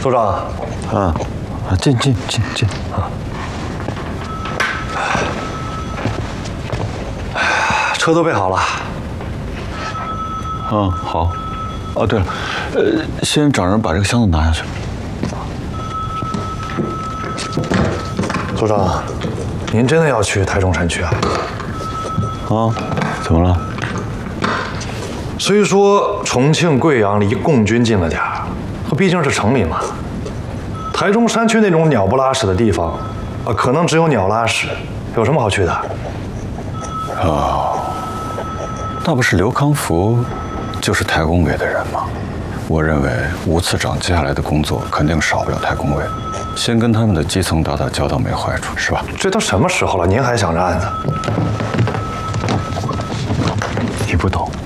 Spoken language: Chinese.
组长， 进啊！ 车都备好了。 好。哦，对了，先找人把这个箱子拿下去。 组长，您真的要去台中山区啊？ 怎么了？ 虽说重庆、贵阳离共军近了点儿，可毕竟是城里嘛。台中山区那种鸟不拉屎的地方，可能只有鸟拉屎，有什么好去的？ 那不是刘康福，就是台工委的人吗？我认为吴次长接下来的工作肯定少不了台工委，先跟他们的基层打打交道没坏处，是吧？ 这都什么时候了，您还想着案子？ 你不懂。